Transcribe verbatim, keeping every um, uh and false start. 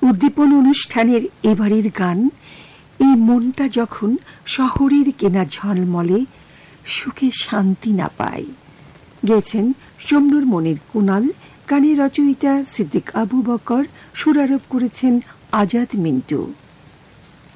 উদ্দীপন অনুষ্ঠানের এবারের গান এই মনটা যখন শহরের কেনা ঝলমলে সুখে শান্তি না পায়। গেয়েছেন শমনুর মনির কুনাল, গানের রচয়িতা সিদ্দিক আবু বকর, সুরারোপ করেছেন আজাদ মিন্টু।